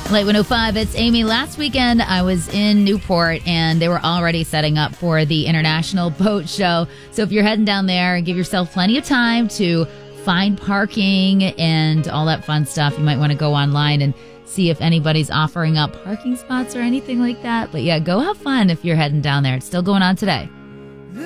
Light 105, it's Amy. Last weekend, I was in Newport, and they were already setting up for the International Boat Show. So if you're heading down there, give yourself plenty of time to find parking and all that fun stuff. You might want to go online and see if anybody's offering up parking spots or anything like that. But yeah, go have fun if you're heading down there. It's still going on today.